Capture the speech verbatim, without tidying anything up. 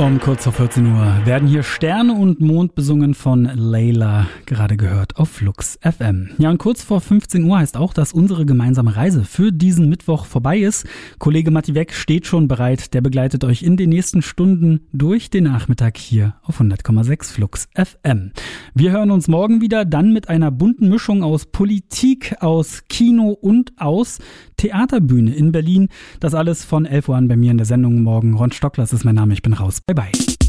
Um kurz vor vierzehn Uhr werden hier Sterne und Mond besungen von Layla, gerade gehört auf Flux F M. Ja, und kurz vor fünfzehn Uhr heißt auch, dass unsere gemeinsame Reise für diesen Mittwoch vorbei ist. Kollege Matti Weck steht schon bereit, der begleitet euch in den nächsten Stunden durch den Nachmittag hier auf hundert Komma sechs Flux F M. Wir hören uns morgen wieder, dann mit einer bunten Mischung aus Politik, aus Kino und aus Theaterbühne in Berlin. Das alles von elf Uhr an bei mir in der Sendung morgen. Ron Stocklers ist mein Name, ich bin raus. Bye bye.